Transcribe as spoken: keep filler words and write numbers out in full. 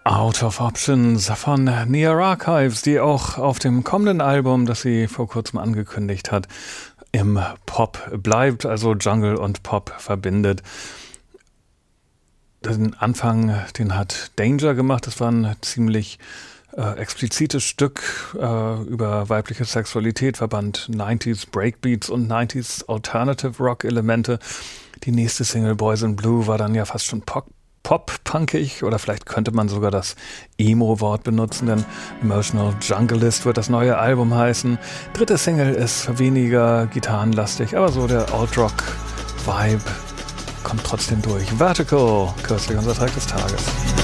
Out of Options von Near Archives, die auch auf dem kommenden Album, das sie vor kurzem angekündigt hat, im Pop bleibt, also Jungle und Pop verbindet. Den Anfang, den hat Danger gemacht, das war ein ziemlich äh, explizites Stück äh, über weibliche Sexualität, verband neunziger Breakbeats und neunziger Alternative Rock Elemente. Die nächste Single Boys in Blue war dann ja fast schon Pop. Pop-punkig, oder vielleicht könnte man sogar das Emo-Wort benutzen, denn Emotional Junglist wird das neue Album heißen. Dritte Single ist weniger gitarrenlastig, aber so der Alt-Rock-Vibe kommt trotzdem durch. Vertical, kürzlich unser Track des Tages.